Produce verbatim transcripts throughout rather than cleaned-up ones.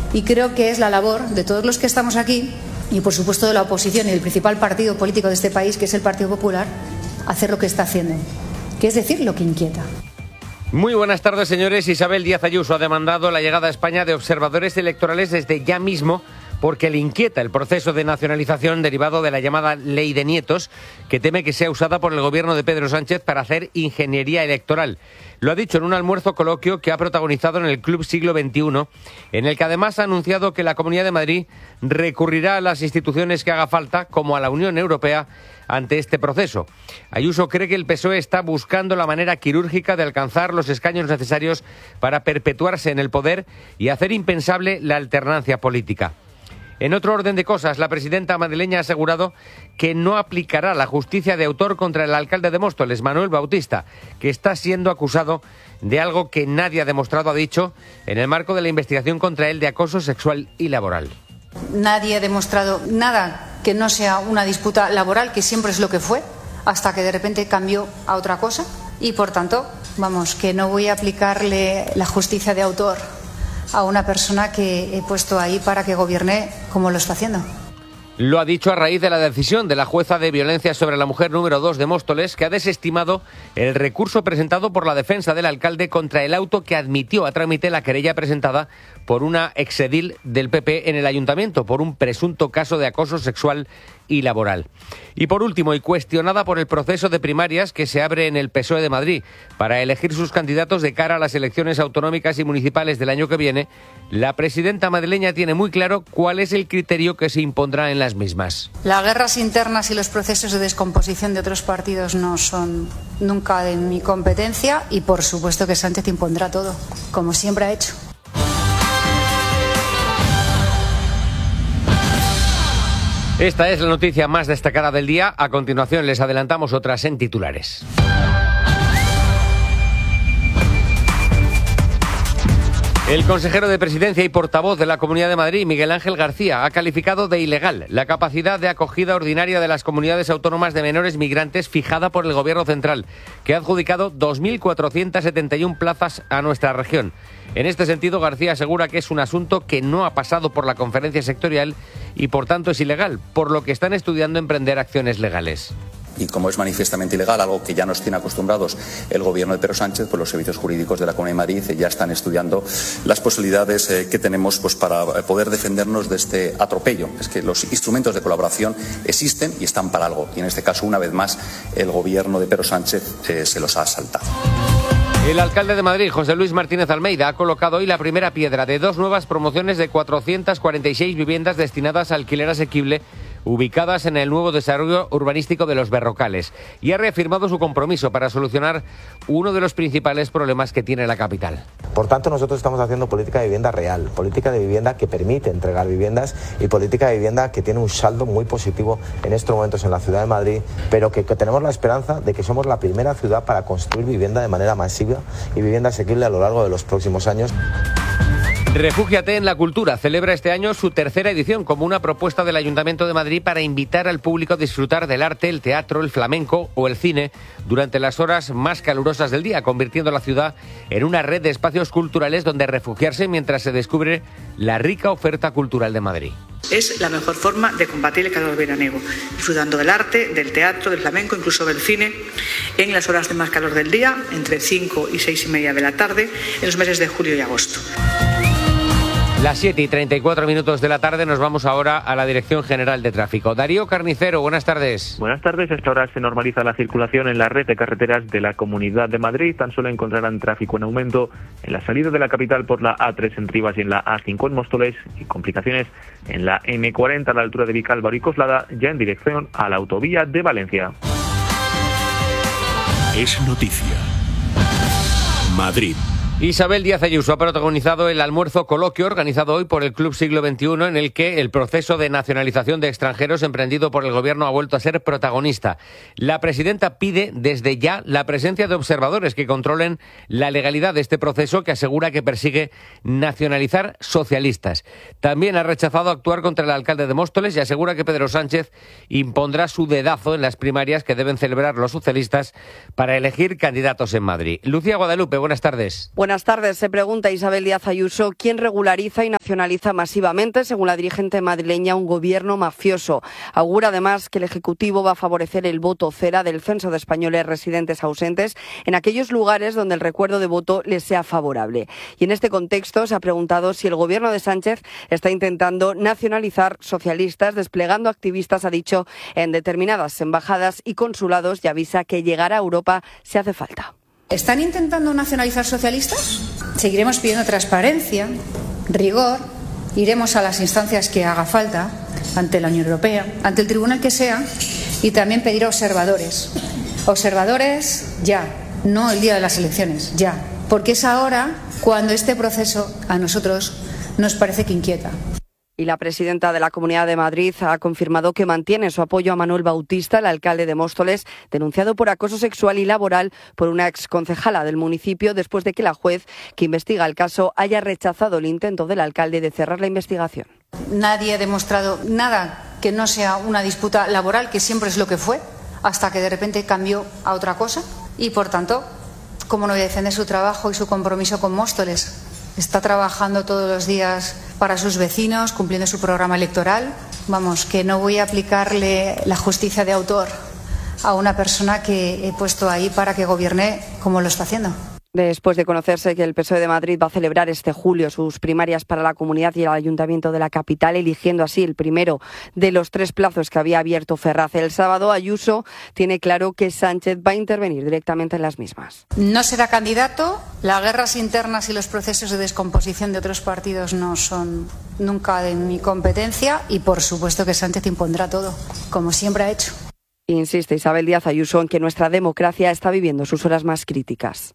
Y creo que es la labor de todos los que estamos aquí y, por supuesto, de la oposición y del principal partido político de este país, que es el Partido Popular, hacer lo que está haciendo, que es decir, lo que inquieta. Muy buenas tardes, señores. Isabel Díaz Ayuso ha demandado la llegada a España de observadores electorales desde ya mismo porque le inquieta el proceso de nacionalización derivado de la llamada Ley de Nietos, que teme que sea usada por el gobierno de Pedro Sánchez para hacer ingeniería electoral. Lo ha dicho en un almuerzo coloquio que ha protagonizado en el Club Siglo veintiuno, en el que además ha anunciado que la Comunidad de Madrid recurrirá a las instituciones que haga falta, como a la Unión Europea, ante este proceso. Ayuso cree que el P S O E está buscando la manera quirúrgica de alcanzar los escaños necesarios para perpetuarse en el poder y hacer impensable la alternancia política. En otro orden de cosas, la presidenta madrileña ha asegurado que no aplicará la justicia de autor contra el alcalde de Móstoles, Manuel Bautista, que está siendo acusado de algo que nadie ha demostrado, ha dicho, en el marco de la investigación contra él de acoso sexual y laboral. Nadie ha demostrado nada que no sea una disputa laboral, que siempre es lo que fue, hasta que de repente cambió a otra cosa. Y, por tanto, vamos, que no voy a aplicarle la justicia de autor a una persona que he puesto ahí para que gobierne como lo está haciendo. Lo ha dicho a raíz de la decisión de la jueza de violencia sobre la mujer número dos de Móstoles, que ha desestimado el recurso presentado por la defensa del alcalde contra el auto que admitió a trámite la querella presentada por una exedil del P P en el ayuntamiento por un presunto caso de acoso sexual y laboral. Y por último, y cuestionada por el proceso de primarias que se abre en el P S O E de Madrid para elegir sus candidatos de cara a las elecciones autonómicas y municipales del año que viene, la presidenta madrileña tiene muy claro cuál es el criterio que se impondrá en las mismas. Las guerras internas y los procesos de descomposición de otros partidos no son nunca de mi competencia y, por supuesto, que Sánchez impondrá todo, como siempre ha hecho. Esta es la noticia más destacada del día. A continuación les adelantamos otras en titulares. El consejero de Presidencia y portavoz de la Comunidad de Madrid, Miguel Ángel García, ha calificado de ilegal la capacidad de acogida ordinaria de las comunidades autónomas de menores migrantes fijada por el Gobierno central, que ha adjudicado dos mil cuatrocientas setenta y una plazas a nuestra región. En este sentido, García asegura que es un asunto que no ha pasado por la conferencia sectorial y, por tanto, es ilegal, por lo que están estudiando emprender acciones legales. Y como es manifiestamente ilegal, algo que ya nos tiene acostumbrados el gobierno de Pedro Sánchez, pues los servicios jurídicos de la Comunidad de Madrid ya están estudiando las posibilidades eh, que tenemos pues, para poder defendernos de este atropello. Es que los instrumentos de colaboración existen y están para algo. Y en este caso, una vez más, el gobierno de Pedro Sánchez eh, se los ha saltado. El alcalde de Madrid, José Luis Martínez Almeida, ha colocado hoy la primera piedra de dos nuevas promociones de cuatrocientas cuarenta y seis viviendas destinadas a alquiler asequible, ubicadas en el nuevo desarrollo urbanístico de Los Berrocales, y ha reafirmado su compromiso para solucionar uno de los principales problemas que tiene la capital. Por tanto, nosotros estamos haciendo política de vivienda real, política de vivienda que permite entregar viviendas y política de vivienda que tiene un saldo muy positivo en estos momentos en la ciudad de Madrid, pero que, que tenemos la esperanza de que somos la primera ciudad para construir vivienda de manera masiva y vivienda asequible a lo largo de los próximos años. Refúgiate en la Cultura celebra este año su tercera edición como una propuesta del Ayuntamiento de Madrid para invitar al público a disfrutar del arte, el teatro, el flamenco o el cine durante las horas más calurosas del día, convirtiendo la ciudad en una red de espacios culturales donde refugiarse mientras se descubre la rica oferta cultural de Madrid. Es la mejor forma de combatir el calor veraniego, disfrutando del arte, del teatro, del flamenco, incluso del cine, en las horas de más calor del día, entre cinco y seis y media de la tarde, en los meses de julio y agosto. Las siete y treinta y cuatro minutos de la tarde nos vamos ahora a la Dirección General de Tráfico. Darío Carnicero, buenas tardes. Buenas tardes. A esta hora se normaliza la circulación en la red de carreteras de la Comunidad de Madrid. Tan solo encontrarán tráfico en aumento en la salida de la capital por la A tres en Rivas y en la A cinco en Móstoles, y complicaciones en la eme cuarenta a la altura de Vicálvaro y Coslada, ya en dirección a la autovía de Valencia. Es noticia. Madrid. Isabel Díaz Ayuso ha protagonizado el almuerzo coloquio organizado hoy por el Club Siglo veintiuno, en el que el proceso de nacionalización de extranjeros emprendido por el Gobierno ha vuelto a ser protagonista. La presidenta pide desde ya la presencia de observadores que controlen la legalidad de este proceso, que asegura que persigue nacionalizar socialistas. También ha rechazado actuar contra el alcalde de Móstoles y asegura que Pedro Sánchez impondrá su dedazo en las primarias que deben celebrar los socialistas para elegir candidatos en Madrid. Lucía Guadalupe, buenas tardes. Buenas Buenas tardes. Se pregunta Isabel Díaz Ayuso quién regulariza y nacionaliza masivamente, según la dirigente madrileña, un gobierno mafioso. Augura además que el Ejecutivo va a favorecer el voto cera del censo de españoles residentes ausentes en aquellos lugares donde el recuerdo de voto les sea favorable. Y en este contexto se ha preguntado si el gobierno de Sánchez está intentando nacionalizar socialistas, desplegando activistas, ha dicho, en determinadas embajadas y consulados, y avisa que llegar a Europa si hace falta. ¿Están intentando nacionalizar socialistas? Seguiremos pidiendo transparencia, rigor, iremos a las instancias que haga falta, ante la Unión Europea, ante el tribunal que sea, y también pedir observadores. Observadores ya, no el día de las elecciones, ya. Porque es ahora cuando este proceso a nosotros nos parece que inquieta. Y la presidenta de la Comunidad de Madrid ha confirmado que mantiene su apoyo a Manuel Bautista, el alcalde de Móstoles, denunciado por acoso sexual y laboral por una exconcejala del municipio, después de que la juez que investiga el caso haya rechazado el intento del alcalde de cerrar la investigación. Nadie ha demostrado nada que no sea una disputa laboral, que siempre es lo que fue, hasta que de repente cambió a otra cosa. Y por tanto, ¿cómo no voy a defender su trabajo y su compromiso con Móstoles? Está trabajando todos los días para sus vecinos, cumpliendo su programa electoral. Vamos, que no voy a aplicarle la justicia de autor a una persona que he puesto ahí para que gobierne como lo está haciendo. Después de conocerse que el P S O E de Madrid va a celebrar este julio sus primarias para la Comunidad y el Ayuntamiento de la capital, eligiendo así el primero de los tres plazos que había abierto Ferraz el sábado, Ayuso tiene claro que Sánchez va a intervenir directamente en las mismas. No será candidato, las guerras internas y los procesos de descomposición de otros partidos no son nunca de mi competencia, y por supuesto que Sánchez impondrá todo, como siempre ha hecho. Insiste Isabel Díaz Ayuso en que nuestra democracia está viviendo sus horas más críticas.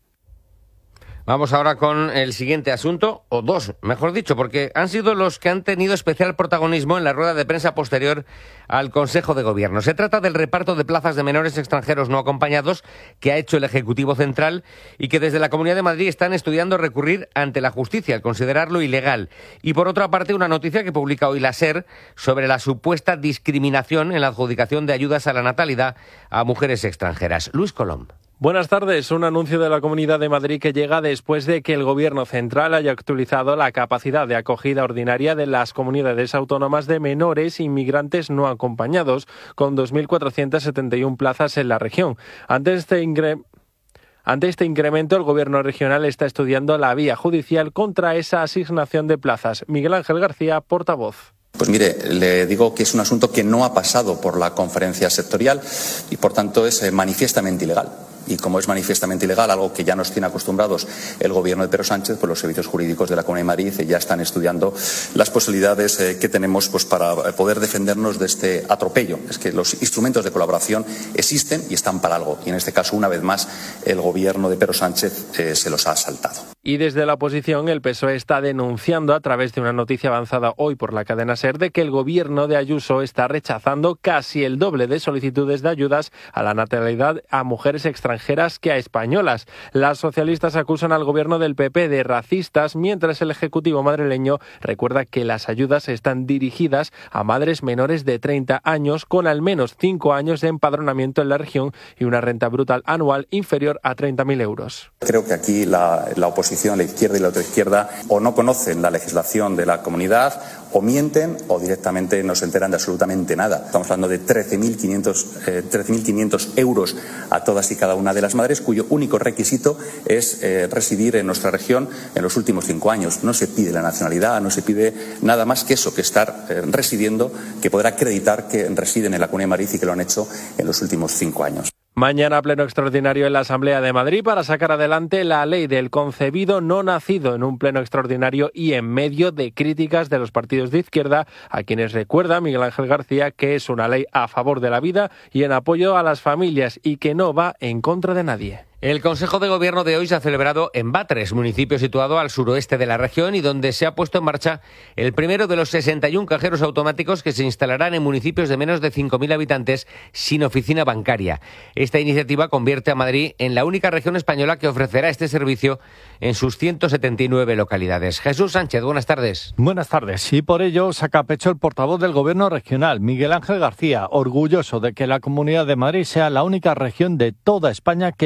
Vamos ahora con el siguiente asunto, o dos, mejor dicho, porque han sido los que han tenido especial protagonismo en la rueda de prensa posterior al Consejo de Gobierno. Se trata del reparto de plazas de menores extranjeros no acompañados que ha hecho el Ejecutivo Central y que desde la Comunidad de Madrid están estudiando recurrir ante la justicia al considerarlo ilegal. Y por otra parte, una noticia que publica hoy la SER sobre la supuesta discriminación en la adjudicación de ayudas a la natalidad a mujeres extranjeras. Luis Colom. Buenas tardes. Un anuncio de la Comunidad de Madrid que llega después de que el Gobierno central haya actualizado la capacidad de acogida ordinaria de las comunidades autónomas de menores inmigrantes no acompañados, con dos mil cuatrocientas setenta y una plazas en la región. Ante este ingreso... Ante este incremento, el Gobierno regional está estudiando la vía judicial contra esa asignación de plazas. Miguel Ángel García, portavoz. Pues mire, le digo que es un asunto que no ha pasado por la conferencia sectorial y, por tanto, es manifiestamente ilegal. Y como es manifiestamente ilegal, algo que ya nos tiene acostumbrados el Gobierno de Pedro Sánchez, pues los servicios jurídicos de la Comunidad de Madrid ya están estudiando las posibilidades eh, que tenemos pues para poder defendernos de este atropello. Es que los instrumentos de colaboración existen y están para algo. Y en este caso, una vez más, el Gobierno de Pedro Sánchez eh, se los ha saltado. Y desde la oposición, el P S O E está denunciando a través de una noticia avanzada hoy por la cadena SER de que el Gobierno de Ayuso está rechazando casi el doble de solicitudes de ayudas a la natalidad a mujeres extranjeras que a españolas. Las socialistas acusan al Gobierno del P P de racistas, mientras el Ejecutivo madrileño recuerda que las ayudas están dirigidas a madres menores de treinta años con al menos cinco años de empadronamiento en la región y una renta brutal anual inferior a treinta mil euros. Creo que aquí la, la oposición, la izquierda y la otra izquierda, o no conocen la legislación de la comunidad, o mienten, o directamente no se enteran de absolutamente nada. Estamos hablando de trece mil quinientos euros a todas y cada una de las madres, cuyo único requisito es eh, residir en nuestra región en los últimos cinco años. No se pide la nacionalidad, no se pide nada más que eso, que estar eh, residiendo, que poder acreditar que residen en la Comunidad de Madrid y que lo han hecho en los últimos cinco años. Mañana pleno extraordinario en la Asamblea de Madrid para sacar adelante la ley del concebido no nacido, en un pleno extraordinario y en medio de críticas de los partidos de izquierda, a quienes recuerda Miguel Ángel García que es una ley a favor de la vida y en apoyo a las familias y que no va en contra de nadie. El Consejo de Gobierno de hoy se ha celebrado en Batres, municipio situado al suroeste de la región y donde se ha puesto en marcha el primero de los sesenta y un cajeros automáticos que se instalarán en municipios de menos de cinco mil habitantes sin oficina bancaria. Esta iniciativa convierte a Madrid en la única región española que ofrecerá este servicio en sus ciento setenta y nueve localidades. Jesús Sánchez, buenas tardes. Buenas tardes. Y por ello saca pecho el portavoz del Gobierno regional, Miguel Ángel García, orgulloso de que la Comunidad de Madrid sea la única región de toda España que garantiza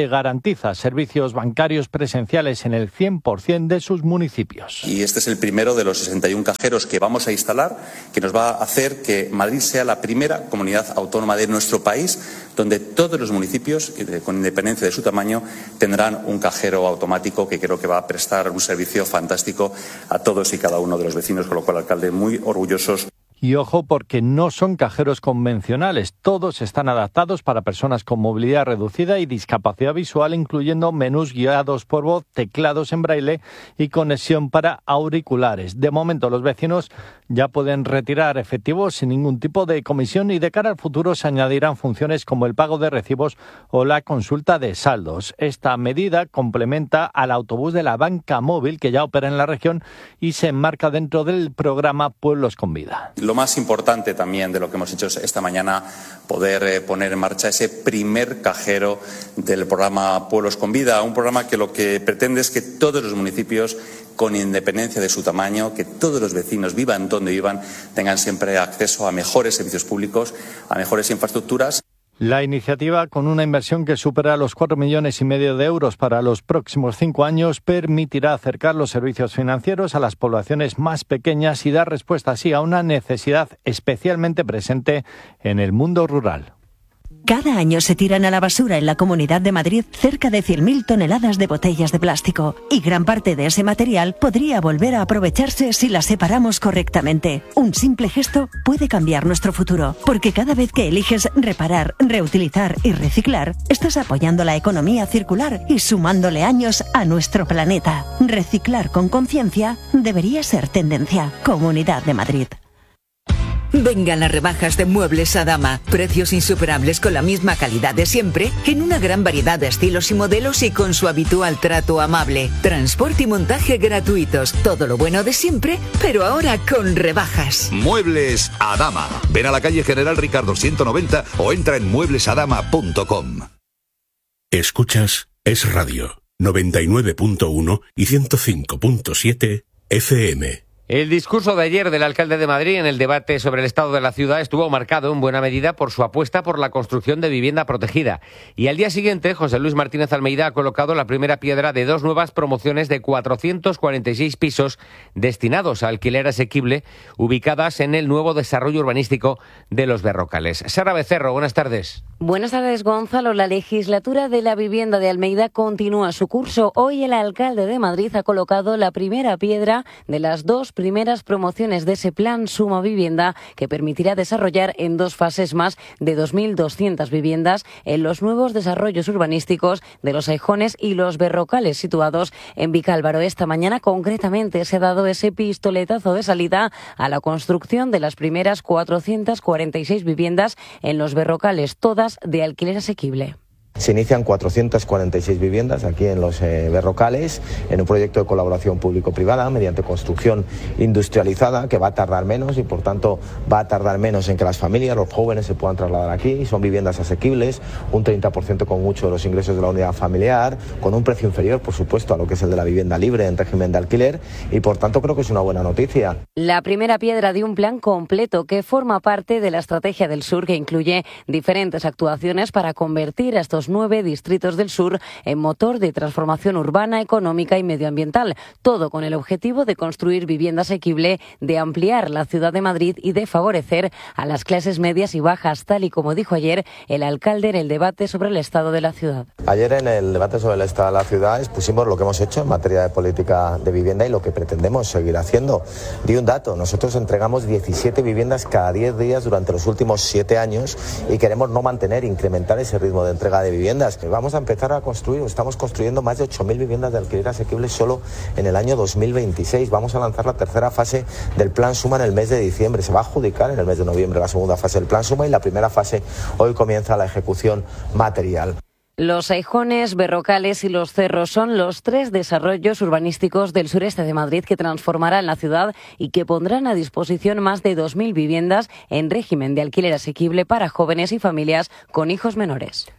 garantiza servicios bancarios presenciales en el cien por ciento de sus municipios. Y este es el primero de los sesenta y uno cajeros que vamos a instalar, que nos va a hacer que Madrid sea la primera comunidad autónoma de nuestro país donde todos los municipios, con independencia de su tamaño, tendrán un cajero automático que creo que va a prestar un servicio fantástico a todos y cada uno de los vecinos, con lo cual, alcalde, muy orgullosos. Y ojo, porque no son cajeros convencionales, todos están adaptados para personas con movilidad reducida y discapacidad visual, incluyendo menús guiados por voz, teclados en braille y conexión para auriculares. De momento, los vecinos ya pueden retirar efectivo sin ningún tipo de comisión y de cara al futuro se añadirán funciones como el pago de recibos o la consulta de saldos. Esta medida complementa al autobús de la banca móvil que ya opera en la región y se enmarca dentro del programa Pueblos con Vida. Lo más importante también de lo que hemos hecho es esta mañana poder eh, poner en marcha ese primer cajero del programa Pueblos con Vida, un programa que lo que pretende es que todos los municipios, con independencia de su tamaño, que todos los vecinos, vivan donde vivan, tengan siempre acceso a mejores servicios públicos, a mejores infraestructuras. La iniciativa, con una inversión que supera los cuatro millones y medio de euros para los próximos cinco años, permitirá acercar los servicios financieros a las poblaciones más pequeñas y dar respuesta así a una necesidad especialmente presente en el mundo rural. Cada año se tiran a la basura en la Comunidad de Madrid cerca de cien mil toneladas de botellas de plástico y gran parte de ese material podría volver a aprovecharse si las separamos correctamente. Un simple gesto puede cambiar nuestro futuro, porque cada vez que eliges reparar, reutilizar y reciclar, estás apoyando la economía circular y sumándole años a nuestro planeta. Reciclar con conciencia debería ser tendencia. Comunidad de Madrid. Vengan las rebajas de Muebles Adama. Precios insuperables con la misma calidad de siempre, en una gran variedad de estilos y modelos y con su habitual trato amable. Transporte y montaje gratuitos. Todo lo bueno de siempre, pero ahora con rebajas. Muebles Adama. Ven a la calle General Ricardo ciento noventa o entra en muebles adama punto com. Escuchas Es Radio, noventa y nueve punto uno y ciento cinco punto siete F M. El discurso de ayer del alcalde de Madrid en el debate sobre el estado de la ciudad estuvo marcado en buena medida por su apuesta por la construcción de vivienda protegida. Y al día siguiente, José Luis Martínez Almeida ha colocado la primera piedra de dos nuevas promociones de cuatrocientos cuarenta y seis pisos destinados a alquiler asequible, ubicadas en el nuevo desarrollo urbanístico de Los Berrocales. Sara Becerro, buenas tardes. Buenas tardes, Gonzalo. La legislatura de la vivienda de Almeida continúa su curso. Hoy el alcalde de Madrid ha colocado la primera piedra de las dos primeras promociones de ese plan Suma Vivienda, que permitirá desarrollar en dos fases más de dos mil doscientas viviendas en los nuevos desarrollos urbanísticos de Los Aijones y Los Berrocales, situados en Vicálvaro. Esta mañana concretamente se ha dado ese pistoletazo de salida a la construcción de las primeras cuatrocientas cuarenta y seis viviendas en Los Berrocales, todas de alquiler asequible. Se inician cuatrocientas cuarenta y seis viviendas aquí en Los eh, Berrocales, en un proyecto de colaboración público-privada mediante construcción industrializada, que va a tardar menos y por tanto va a tardar menos en que las familias, los jóvenes se puedan trasladar aquí. Son viviendas asequibles, un treinta por ciento con mucho de los ingresos de la unidad familiar, con un precio inferior, por supuesto, a lo que es el de la vivienda libre en régimen de alquiler, y por tanto creo que es una buena noticia. La primera piedra de un plan completo que forma parte de la Estrategia del Sur, que incluye diferentes actuaciones para convertir a estos nueve distritos del sur en motor de transformación urbana, económica y medioambiental. Todo con el objetivo de construir vivienda asequible, de ampliar la ciudad de Madrid y de favorecer a las clases medias y bajas, tal y como dijo ayer el alcalde en el debate sobre el estado de la ciudad. Ayer en el debate sobre el estado de la ciudad expusimos lo que hemos hecho en materia de política de vivienda y lo que pretendemos seguir haciendo. Di un dato: nosotros entregamos diecisiete viviendas cada diez días durante los últimos siete años y queremos no mantener, incrementar ese ritmo de entrega de viviendas. Vamos a empezar a construir, estamos construyendo más de ocho mil viviendas de alquiler asequible solo en el año dos mil veintiséis. Vamos a lanzar la tercera fase del Plan Suma en el mes de diciembre. Se va a adjudicar en el mes de noviembre la segunda fase del Plan Suma y la primera fase hoy comienza la ejecución material. Los Aijones, Berrocales y Los Cerros son los tres desarrollos urbanísticos del sureste de Madrid que transformarán la ciudad y que pondrán a disposición más de dos mil viviendas en régimen de alquiler asequible para jóvenes y familias con hijos menores.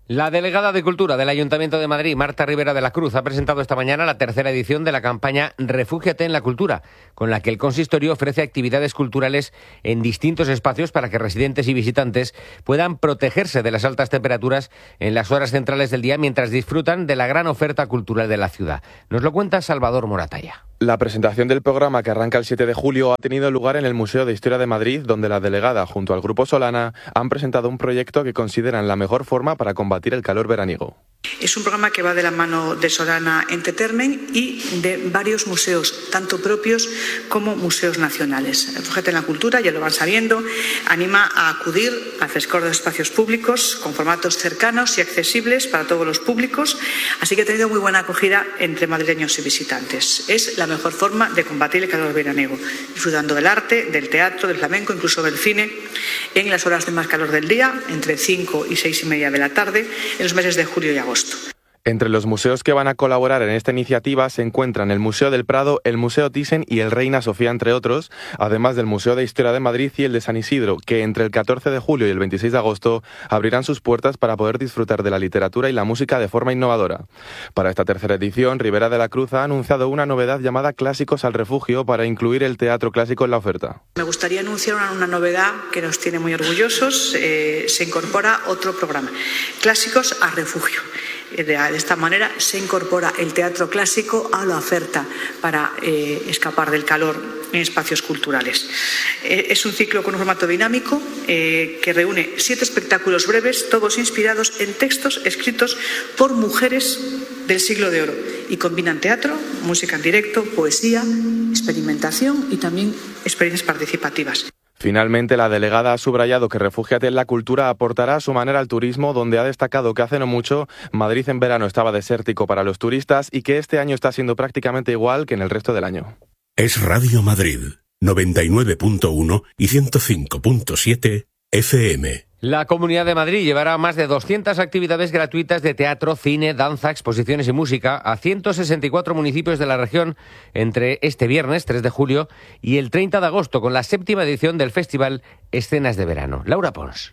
La delegada de Cultura del Ayuntamiento de Madrid, Marta Rivera de la Cruz, ha presentado esta mañana la tercera edición de la campaña Refúgiate en la Cultura, con la que el consistorio ofrece actividades culturales en distintos espacios para que residentes y visitantes puedan protegerse de las altas temperaturas en las horas centrales del día mientras disfrutan de la gran oferta cultural de la ciudad. Nos lo cuenta Salvador Moratalla. La presentación del programa, que arranca el siete de julio, ha tenido lugar en el Museo de Historia de Madrid, donde la delegada, junto al Grupo Solana, han presentado un proyecto que consideran la mejor forma para combatir el calor veraniego. Es un programa que va de la mano de Solana Entertainment y de varios museos, tanto propios como museos nacionales. Refúgiate en la Cultura, ya lo van sabiendo, anima a acudir al frescor de espacios públicos con formatos cercanos y accesibles para todos los públicos, así que ha tenido muy buena acogida entre madrileños y visitantes. Es la mejor forma de combatir el calor veraniego, disfrutando del arte, del teatro, del flamenco, incluso del cine, en las horas de más calor del día, entre cinco y seis y media de la tarde, en los meses de julio y agosto. Entre los museos que van a colaborar en esta iniciativa se encuentran el Museo del Prado, el Museo Thyssen y el Reina Sofía, entre otros, además del Museo de Historia de Madrid y el de San Isidro, que entre el catorce de julio y el veintiséis de agosto abrirán sus puertas para poder disfrutar de la literatura y la música de forma innovadora. Para esta tercera edición, Rivera de la Cruz ha anunciado una novedad llamada Clásicos al Refugio para incluir el teatro clásico en la oferta. Me gustaría anunciar una, una novedad que nos tiene muy orgullosos. Eh, se incorpora otro programa, Clásicos al Refugio. De esta manera se incorpora el teatro clásico a la oferta para eh, escapar del calor en espacios culturales. Eh, es un ciclo con un formato dinámico eh, que reúne siete espectáculos breves, todos inspirados en textos escritos por mujeres del siglo de oro y combinan teatro, música en directo, poesía, experimentación y también experiencias participativas. Finalmente, la delegada ha subrayado que Refúgiate en la Cultura aportará a su manera al turismo, donde ha destacado que hace no mucho Madrid en verano estaba desértico para los turistas y que este año está siendo prácticamente igual que en el resto del año. Es Radio Madrid, noventa y nueve punto uno y ciento cinco punto siete F M. La Comunidad de Madrid llevará más de doscientas actividades gratuitas de teatro, cine, danza, exposiciones y música a ciento sesenta y cuatro municipios de la región entre este viernes, tres de julio, y el treinta de agosto, con la séptima edición del festival Escenas de Verano. Laura Pons.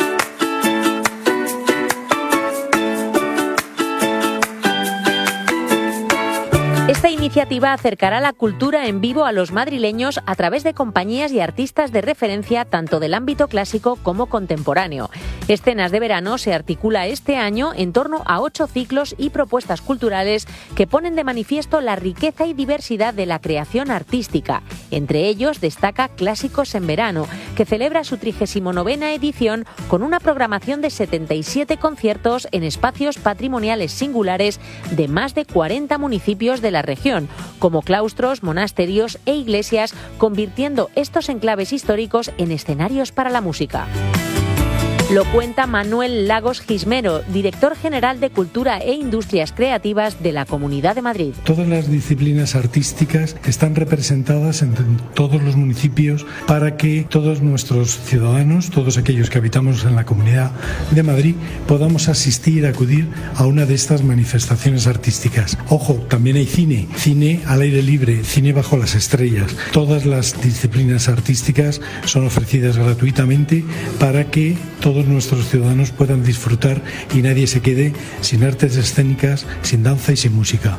Esta iniciativa acercará la cultura en vivo a los madrileños a través de compañías y artistas de referencia tanto del ámbito clásico como contemporáneo. Escenas de Verano se articula este año en torno a ocho ciclos y propuestas culturales que ponen de manifiesto la riqueza y diversidad de la creación artística. Entre ellos destaca Clásicos en Verano, que celebra su trigésima novena edición con una programación de setenta y siete conciertos en espacios patrimoniales singulares de más de cuarenta municipios de la región, como claustros, monasterios e iglesias, convirtiendo estos enclaves históricos en escenarios para la música. Lo cuenta Manuel Lagos Gismero, director general de Cultura e Industrias Creativas de la Comunidad de Madrid. Todas las disciplinas artísticas están representadas en todos los municipios para que todos nuestros ciudadanos, todos aquellos que habitamos en la Comunidad de Madrid, podamos asistir, acudir a una de estas manifestaciones artísticas. Ojo, también hay cine, cine al aire libre, cine bajo las estrellas. Todas las disciplinas artísticas son ofrecidas gratuitamente para que todos nuestros ciudadanos puedan disfrutar y nadie se quede sin artes escénicas, sin danza y sin música.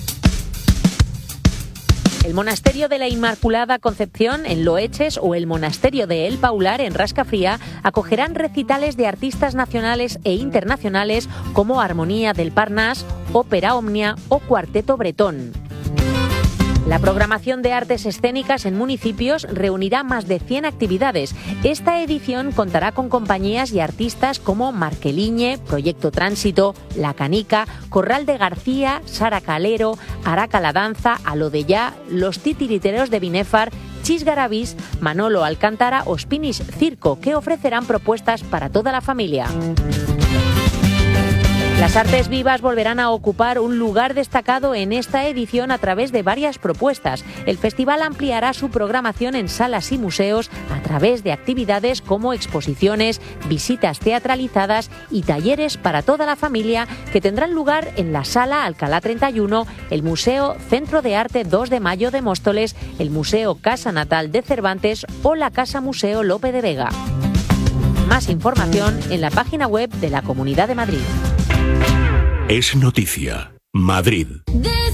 El Monasterio de la Inmaculada Concepción en Loeches o el Monasterio de El Paular en Rascafría acogerán recitales de artistas nacionales e internacionales como Armonía del Parnás, Ópera Omnia o Cuarteto Bretón. La programación de artes escénicas en municipios reunirá más de cien actividades. Esta edición contará con compañías y artistas como Marqueliñe, Proyecto Tránsito, La Canica, Corral de García, Sara Calero, Araca la Danza, Alo de Ya, Los Titiriteros de Binefar, Chis Garabís, Manolo Alcántara o Spinis Circo, que ofrecerán propuestas para toda la familia. Las artes vivas volverán a ocupar un lugar destacado en esta edición a través de varias propuestas. El festival ampliará su programación en salas y museos a través de actividades como exposiciones, visitas teatralizadas y talleres para toda la familia que tendrán lugar en la Sala Alcalá treinta y uno, el Museo Centro de Arte dos de Mayo de Móstoles, el Museo Casa Natal de Cervantes o la Casa Museo Lope de Vega. Más información en la página web de la Comunidad de Madrid. Es noticia. Madrid.